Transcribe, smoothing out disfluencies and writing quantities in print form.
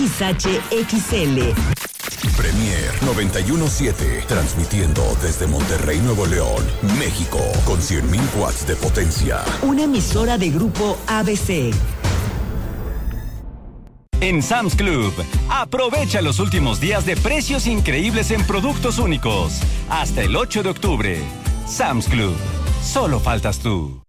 XH XL. Premier 91.7, transmitiendo desde Monterrey, Nuevo León, México, con 100.000 watts de potencia. Una emisora de Grupo ABC. En Sam's Club, aprovecha los últimos días de precios increíbles en productos únicos. Hasta el 8 de octubre. Sam's Club, solo faltas tú.